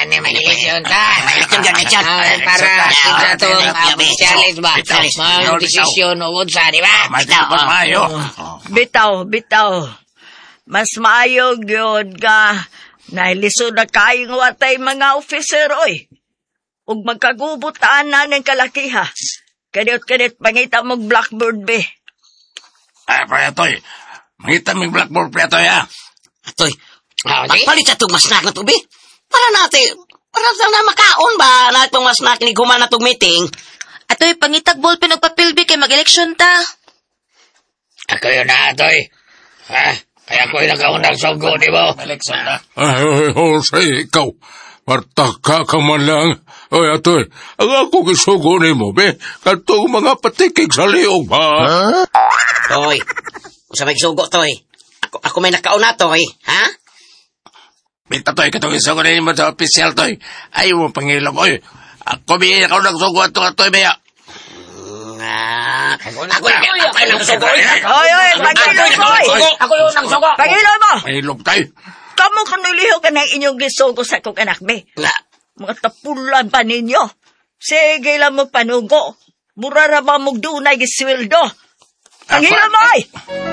ni may eleksyon ta. May eleksyon ka, eleksyon. Para sa itong challenge ba? Mga desisyon o sa, di ba? Bitaw. Mas maayo gyud nga nailiso na kayo nga watay mga officer, oy. Ug magkagubutaan na ng kalakiha. Kadit pangita mong blackboard, be. Atoy. Mangita mong blackboard, Atoy, ha? Atoy, palit sa itong masnak na ito, be. Para na makaon ba na itong masnak ni guman na itong meeting. Atoy, pangitag ballpen o papilbi kay mag-eleksyon ta. Ako yun na, Atoy. Ha? Kaya ko yung nakaunang sugo, di mo? Eleksyon na. Ay, Jose, ikaw. Martaka ka man lang. Ay, Atoy, ang ako gisugo ni mo, be. Katong mga patikig sa liog, ha? Toy, kung may sugo, Toy. Ako may nakauna, Toy. Ha? Bita, Toy, katong isugo na mo sa opisyal, Toy. Ayaw mo pangilom, oy. Ako may nakaunang sugo at Toy, Bea. Ako yung nagsugo. Oy, pangilom mo, oy. Ako yung nagsugo. Pangilom mo. Pangilom, Toy. Kamu kaniliho ka ng inyong gisugo sa kong anak, be. Mga tapulan pa ninyo. Sige lang mo panugo. Murara ba mong dunay gisweldo? Pangilom mo, oy.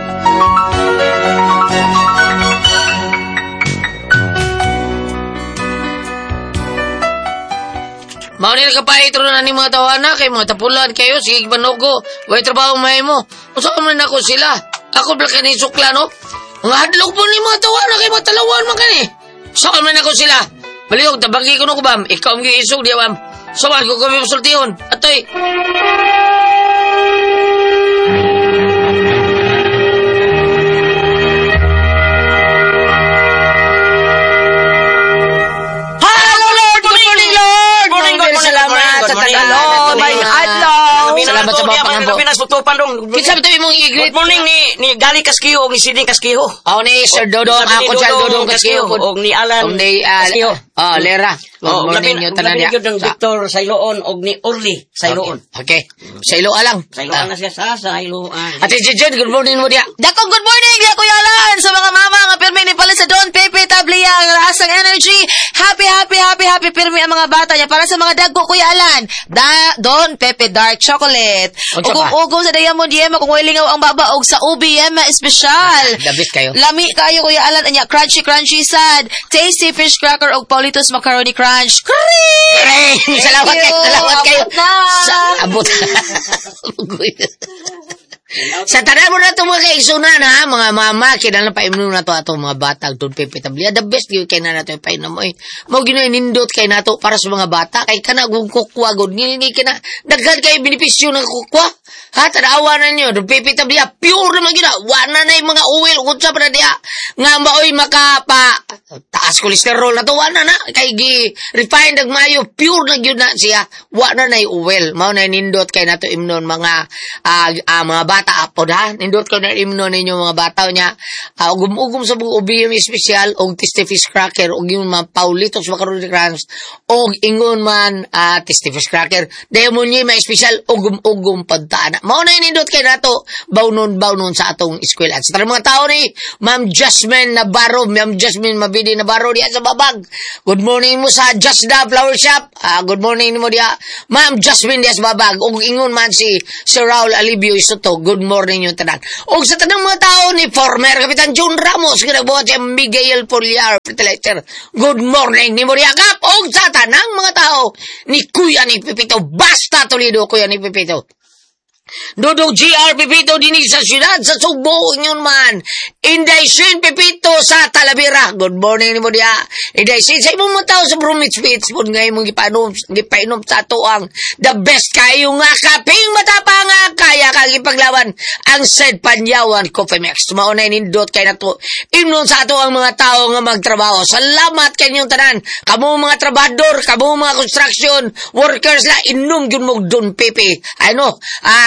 Maunil ka pa itro na ni mga tawana kay mga tapulan kayo, sige panugo. Way trabaho may mo. Usa man ako sila. Ako bala ni sukla, no? Mga hadlok po ni mga tawana kay mga talawan man kani. Usa man ako sila. Baliog, tabagi ko no ko, bam. Ikaw ang giisog diya, bam. Sawal ko kami masultihon. Atoy. Salamat sa mga pangambo. Kinsa ba tayo mong i-greet? Good morning ni Gali Kaskiho o ni Sidney Kaskiho. Ni Sir Dodong, ako Sir Dodong Kaskiho. O ni Alan Kaskiho. Lera. Good morning nyo tanan niya. Ng Victor Sailoon o ni Orly Sailoon. Okay. Sailoa lang. Sailoan na siya sa Sailoan. Ate Jijen, good morning mo diya. Dakong good morning, diya Kuya Alan. Sa mga mama nga pirmi ni pala sa Don Pepe Tablia, ang rasang energy. Happy pirmi ang mga bata niya. Para sa mga dagko, Kuya Alan. Don Pepe Dark Chocolate. Ugong sa Diamond Yema kung wilingaw ang babaog sa Ubi Yema Espesyal. Dabit kayo. Lami kayo, Kuya Alan. Anya, crunchy sad. Tasty fish cracker o Paulitos macaroni crunch. Salamat kayo. Abot. Sa tanan mo na ito mga kaigsunan, ha? Mga mama, kinala painom na ito ato mga bata. Doon pipitabli. The best yun kaya na natin painom mo. Mau ginoy nindot kay nato para sa mga bata. Kay ka na kukwa. Hindi ka na. Daghan kayo benepisyo ng kukwa. Ha? Tanawa na nyo. Doon pipitabli. Pure naman gina. Wana na yung mga oil. Kutsa pa na diya. Nga maoy makapa. Taas kolesterol na to. Wana na. Kay refined ang mayo. Pure na yun na siya. Wana na yung oil. Mau na nindot kay nato imnon mga bata. Apod, ha? Nindot ko na imno ninyo mga bataw niya. Ugum-ugum sa buong ubiyom espesyal og tasty fish cracker og yung mga Paulitos macaroni crunch og ingon man tasty fish cracker. Dahil niya may espesyal ugum-ugum pagtaan. Mao na nindot kay nato bawnon sa atong eskwela. Sa mga tao ni Ma'am Jasmine Navarro, Ma'am Jasmine Mabidi Navarro diya sa babag. Good morning mo sa Just the Flower Shop. Good morning mo diya Ma'am Jasmine diya sa babag. Og ingon man si Sir Raul Alibio Isoto. Good morning yung tanan. O sa tanang mga tao ni former Kapitan John Ramos, kinabuhat siya Miguel Poliar Fertilizer. Good morning ni Moriagap. O sa tanang mga tao ni Kuya ni Pipito. Basta Toledo, Kuya ni Pipito. Dodong GR Pipito din sa syudad sa Subo yun man. Inday Shin Pipito sa Talavera. Good morning ni mo diya. Inday Shin sa imong mga tao sa Bromwich Beach pun ngay mong gipainom sa ato ang the best kayo nga kaping matapang nga kaya kang ipaglawan ang Sed Panyawan Coffee Mix. Maunay nindot kay nato imnon sa ato ang mga tao nga magtrabaho. Salamat kanyong tanan. Kamu mga trabador, kamu mga construction workers la inom gyud mo Don Pepe. Ano?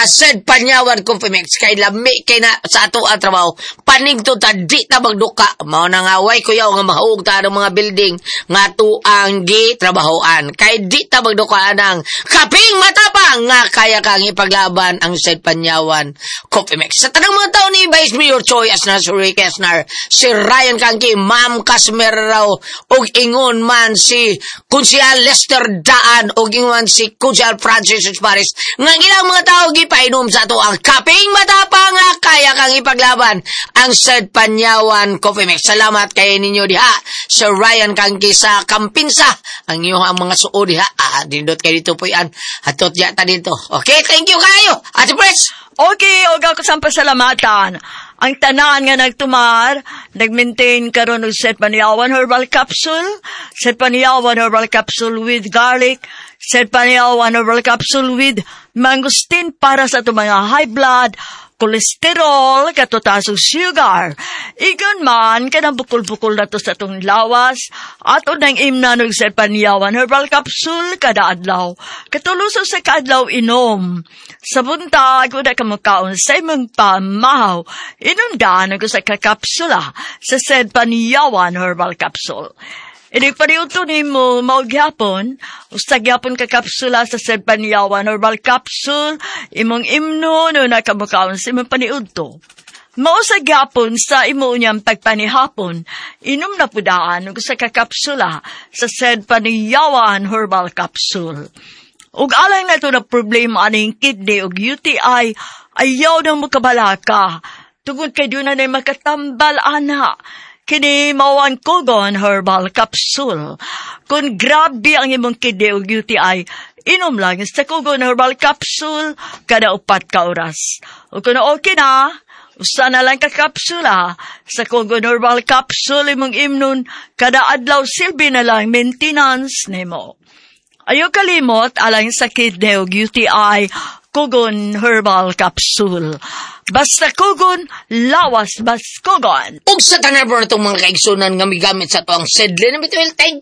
said panyawan ko Pimex kay lami kay na sa ato ang trabaho paningto ta di ta magduka mao na nga way kuyaw nga mahuog ta ng mga building nga tuang gi trabahoan kay di ta magduka nang kaping matapang nga kaya kang ipaglaban ang said panyawan ko Pimex sa tanang mga taon ni Vice Mayor Choi Asnar Ricky Asnar si Ryan Kangki Ma'am Casmer raw og ingon man si Kunsyal Lester Daan og ingon si Kunsyal Francis Paris nga ilang mga tao gipainom sa ato ang kaping matapang nga kaya kang ipaglaban ang said panyawan Coffee Mix. Salamat kay ninyo diha Sir Ryan Kangki sa Kampinsa ang iyo ang mga suod diha dindot kay dito po yan atot yata dito. Okay, thank you kayo Ate Pres. Okay, og ako sa pasalamatan. Ang tanan nga nagtumar, nag-maintain karon og Said Panyawan Herbal Capsule, Said Panyawan Herbal Capsule with garlic, Said Panyawan Herbal Capsule with mangosteen para sa itong mga high blood, kolesterol, katutasong sugar. Igan man, kanang bukol-bukol na to sa itong lawas, at unang imnanog Said Panyawan Herbal Capsule kada adlaw. Katuluso sa kaadlaw inom. Sa buntag, wala ka makaon sa imong pamahaw. Inundahan ko sa kakapsula sa Said Panyawan Herbal Capsule. Inig paniuto ni mo maugyapon, ustagyapon kakapsula sa Said Panyawan Herbal Capsule, imong imno no nakamukaon sa imong paniuto. Mausagyapon sa imo niyang pagpanihapon, inom na pudaan ko sa kakapsula sa Said Panyawan Herbal Capsule. Ug alay na ito na problema aning kidney ug UTI, ayaw na mo kabalaka. Tungod kay doon na makatambal, ana. Kini mawan Kogon Herbal Capsule. Kung grabe ang imong kidney ug UTI, inom lang sa Kogon Herbal Capsule kada 4 ka oras. O kung okay na, usa na lang ka kapsula sa Kogon Herbal Capsule imong imnon kada adlaw silbi na lang maintenance nimo. Ayaw kalimot alang sa kidney ug UTI, Kogon Herbal Capsule. Basta Kogon, lawas bas Kogon. Ug sa tanan po na itong mga kaigsunan nga migamit sa ito ang Sedlin. Thank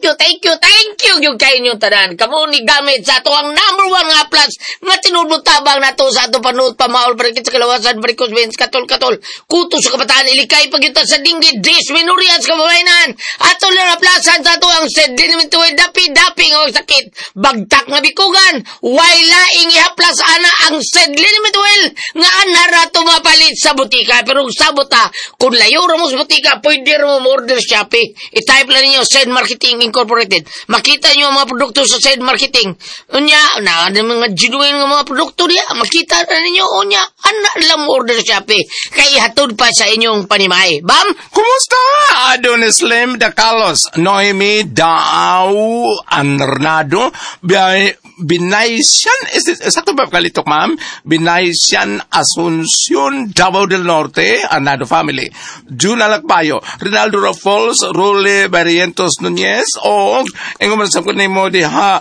you yung kayo nyo tanan. Kamu ni gamit sa ito ang number 1 nga plus nga tinudlutabang na ito sa ito panood pamaol barikit sa kalawasan barikos bens katol kuto sa kabataan ilikay pagyutan sa dinggid dis minurian sa kababainan ato lang naplasan sa ito ang Sedlin. Dapi nga sakit bagtak nga bikugan wala ingihaplas ana ang Sedlin nga anarato mapalit sa butika pero sa buta kung layo mo sa butika pwede mo order Shopee i-type lang ninyo Said Marketing Incorporated makita nyo ang mga produkto sa Said Marketing unya na mga genuine nga mga produkto niya makita na ninyo unya ana lang mo order Shopee kay hatod pa sa inyong panimay. Bam, Kumusta? Adonis Slim da Carlos Noemi Dao Arnado Binaysian sakto ba kalitok ma'am? Binaysian Asuncion Davao del Norte Arnado family June Alakbayo Rinaldo Rafols Role Barrientos Nunez o ingom sa kun nimo diha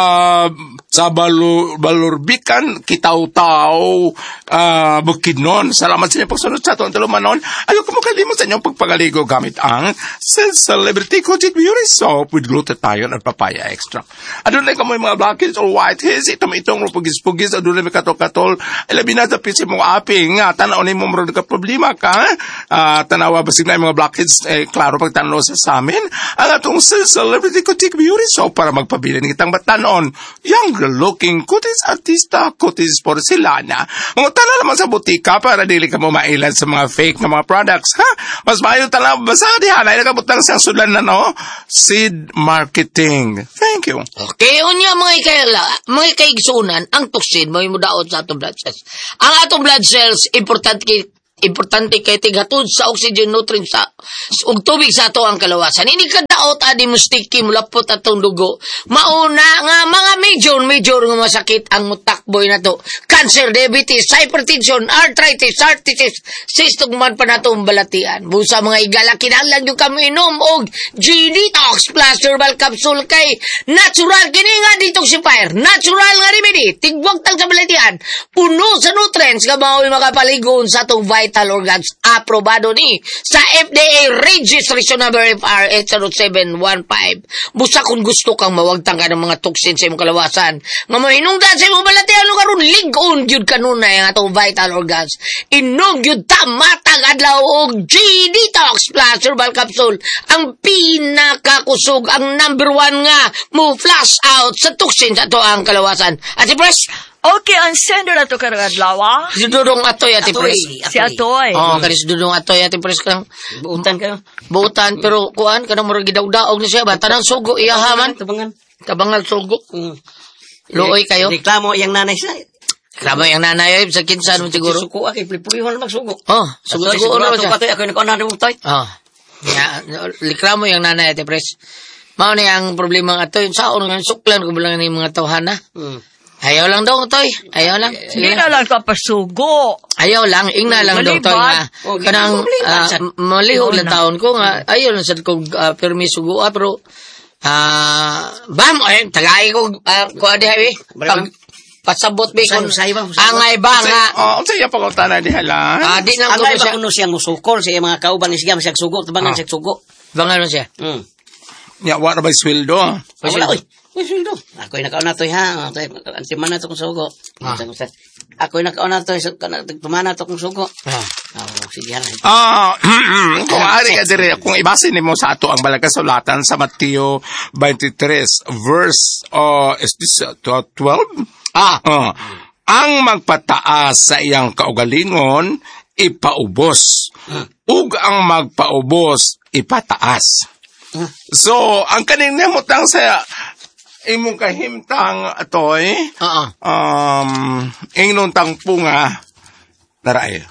sa Balurbican Kitaw-Taw Bukidnon. Salamat sa inyong pagsunod sa atong talumanon. Ayaw ko makalimot sa inyong pagpagaligo gamit ang Celebrity Coated Beauty Soap with glutathione at papaya extract. Adun na kamoy mga blackheads or whiteheads, itong pugis-pugis, adun na may katol-katol, ilabi na tapis mong aping, tanaw ni mo meron ka problema ka, tanawa basig na yung mga blackheads, klaro pag tanaw sa amin, ang atong Celebrity Coated Beauty Soap para magpabilin kitang batanon, younger looking cuties artista, cuties porcelana, mga tanaw naman sa butika para dili ka mo mailan sa mga fake na mga products, ha? Mas mayo tanaw, basa diha, na ilakabutang siyang sulan na, no? Said Marketing. Thank you. okay, unya mga kaigsunan, ang tuksin, may mudaot sa atong blood cells. Ang atong blood cells, importante kay tigatod sa oxygen nutrients sa ug tubig sa ato ang kalawasan. Ini kadaot adi mo sticky mulapot atong dugo. Mauna nga mga major nga masakit ang mutakboy nato. Cancer, diabetes, hypertension, arthritis, sistugman pa nato ang balatian. Busa mga igala kinahanglan yung kami inom og G-Detox Plus Herbal Capsule kay natural kini nga detoxifier. Natural nga remedy. Tigwag tang sa balatian. Puno sa nutrients nga mao'y makapaligon sa atong vitamin vital organs. Aprobado ni sa FDA Registration Number FRH 0715. Busa kung gusto kang mawagtang ka ng mga toxin sa imong kalawasan. Nga mo hinungdan sa imong balatian karon lig-on gyud kanunay ang atong vital organs. Inom gyud ta matag adlaw og G-Detox Plus Herbal Capsule. Ang pinakakusog, ang number 1 nga mo flush out sa toxin sa ato ang kalawasan. Ati Pres, Okay, ang sender na to karang adlaw. si Dudong Atoy, Ati Pres. Si Atoy. Oh, kani si Dudong Atoy, Ati Pres kang Buutan kayo. buutan, pero kuan, kanang murag gidaog-daog ni siya ba? Tanang sugo, iyahaman. Tabangal sugo. Luoy kayo. Reklamo yung nanay sa. Kramo yung nanay, sa kinsan mo siguro. Suko aki, pulipulihon na magsugo. Oh, sugo-sugo na siya. Ako yung nakunan mo tayo. Oh. Likramo yung nanay, Ati Pres. Mao ni ang problema nga Atoy. Saon nga suklan ko bilang ni mga tawhana. Ayaw lang daw, Toy. Ayaw lang. Hindi na lang ka pasugo. Ayaw lang. Ingna lang daw, Toy. Nga, kanang malihog na taon ko nga. Ayaw lang sa kong permiso go. Pero, bam, tagay ko, kuha di hawi. Pasabot ba kung angay ba nga. Oh, saya pa ko tanay di hala. Di lang ko Angay siya. ba kuno siyang musukol sa mga kauban ni siya siyang sugo. Tabangan siyang sugo. Bangal mo siya. Ya, wala ba sweldo? Wala, oy. Uy, sundo. Ako yung nakaon na to, ha? Antiman na to kong sugo. Ako yung nakaon na to, tuman na to kong sugo. Sige, ha? Kung ari ka dire, kung ibasin mo sa ato ang balagasulatan sa Mateo 23, verse, is this 12? Ang magpataas sa iyang kaugalingon, ipaubos. Ug ang magpaubos, ipataas. So, ang kaning namutang sa imong kahimtang Atoy, ingnon tang punga, naray.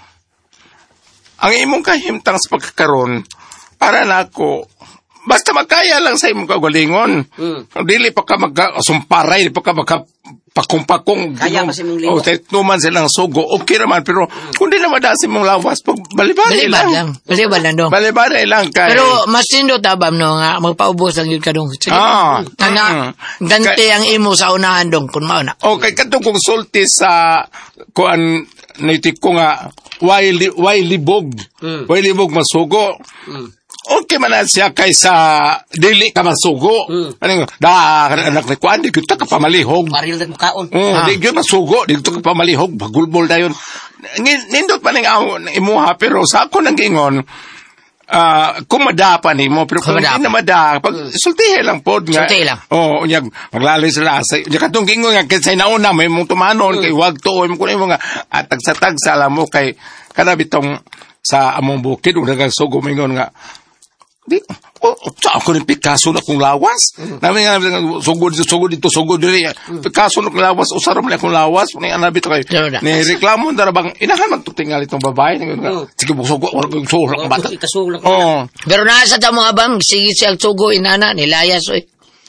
Ang imong kahimtang sa pagkakaroon, para na ako, basta magkaya lang sa imong kagalingon. Dili pa ka magsumparay, dili pa ka pakumpakong. Kaya kasi mong libo. O, tuman silang sugo. Okay naman, pero kung di na madasin mong lawas, balibari lang. Balibad lang. Balibari lang. Pero mas sindo tabam no nga magpaubos lang yun ka dong. Sige. Dante ang imo sa unahan dong kun mao na. Okay, katong kung sulti sa kuan nitik ko nga why libog. Why libog masugo. Okay man na siya kaysa dili ka masugo. Ano anak ni kuan di kita ka pamalihog. Baril na kaon. Di gyud masugo, di kita ka pamalihog, bagulbol dayon. Nindot pa ning imuha pero sa ako nang gingon kung madapa ni mo, pero kung hindi na madapa, pag sultihe lang pod nga. Sultihe lang. Oo, unyag, maglalay sila. Unyag katong gingon nga, kaya nauna, may mong tumanon, kay wag to, may mong mga tagsa-tagsa lang mo, kay kanabitong sa among bukid, kung nagasugo, may ngon nga, sa ako ng Picasso na kong lawas. Namin nga, sugod dito. Picasso na kong lawas, usaram na akong lawas. Nabito kayo. Nireklamo na bang, inahan magtutingal itong babae. Sige, sugo, wala kong sugo ng bata. Pero nasa ta mga bang, sige siyang sugo, inana, nilayas, oy.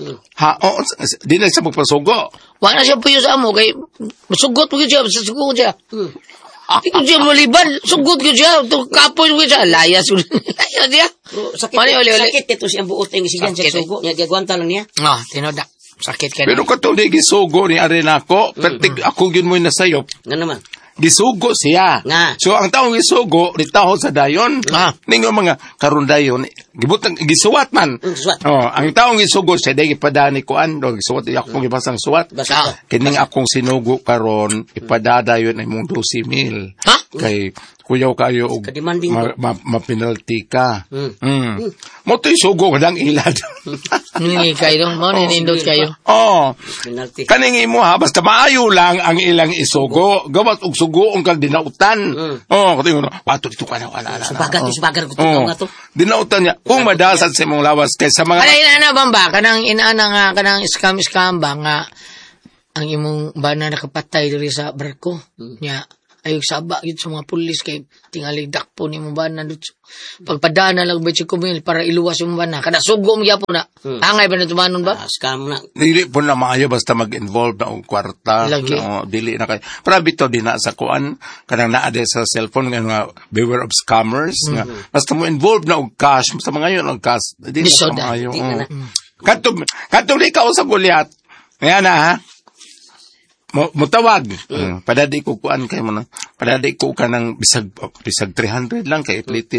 Di na siya magpasugo. Wala na siya puyo sa amo, kay masugot mo siya, masugot siya. Ikaw siya maliban, sugot ko siya, kapoy ko siya, layas ko siya. Sakit ito siyang buot yung isigan siya sugo. Gagwanta lang niya. Tinoda. Sakit ka na. Pero katong di gisugo ni Arena ko, pertig ako yun mo yung nasayop. Nga naman. Gisugo siya. Nga. So, ang taong gisugo, ditahod sa dayon. Ningo mga karon dayon, gibutang gisuwat man. Suwat. Ang taong gisugo siya, dahil ipadani ko ando, gisuwat, akong gibasang suwat. Kining akong sinugo karon, ipadadayon ay mong 12,000. Kay kuyaw kayo og mapinalti ka. Mo to'y sugo kadang ilad. Ningi kayo, mo ninindot kayo. Kaning imo ha, basta maayo lang ang ilang isugo. Gawat og sugo ang kag dinautan. Katong mo, pato dito ka na. Subagar ko nga to. Dinautan niya. Kung madasad sa imong lawas kay sa mga... Kanang inaana bamba, kanang inaana nga, kanang scam ba nga, ang imong bana nakapatay diri sa barko. Nya, ayog saba yun sa mga pulis kay tingali dakpo ni mong bana dito. Pagpadana lang ba si kumil para iluwas yung bana. Kada sugo mo yapo na. Angay ba na tumanon ba? Scam na. Dili po na maayo basta mag-involve na og kwarta. Lagi. Dili na kayo. Pero di na sa kuan, kanang naade sa cellphone nga beware of scammers. Nga, basta mo involved na og cash. Basta mga yun og cash. Dili na maayo. Katong di ka sa gulyat. Ngayon na ha. Mutawag. Padadi ko kuan kay mo na. Padali ko ka ng bisag 300 lang kay pliti